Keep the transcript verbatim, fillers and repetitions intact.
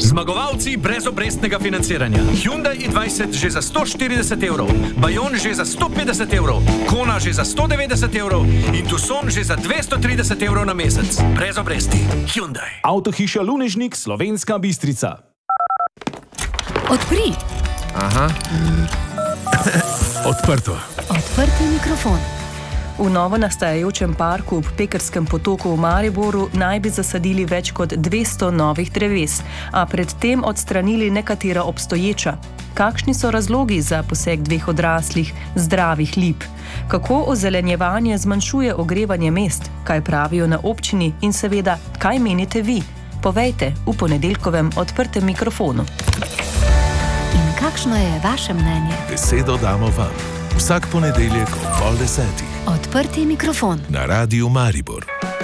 Zmagovalci brezobrestnega financiranja. Hyundai i dvajset že za sto štirideset evrov, Bayon že za sto petdeset evrov, Kona že za sto devetdeset evrov in Tucson že za dvesto trideset evrov na mesec. Brez obresti. Hyundai. Avtohiša Lunežnik, Slovenska Bistrica. Odpri. Aha. Odprto. Odprti mikrofon. V novo nastajajočem parku ob Pekerskem potoku v Mariboru naj bi zasadili več kot dvesto novih dreves, a predtem odstranili nekatera obstoječa. Kakšni so razlogi za poseg dveh odraslih, zdravih lip? Kako ozelenjevanje zmanjšuje ogrevanje mest? Kaj pravijo na občini in seveda, kaj menite vi? Povejte v ponedeljkovem odprtem mikrofonu. In kakšno je vaše mnenje? Besedo damo vam. Vsak ponedeljek ob pol desetih. Odprti mikrofon. Na Radiu Maribor.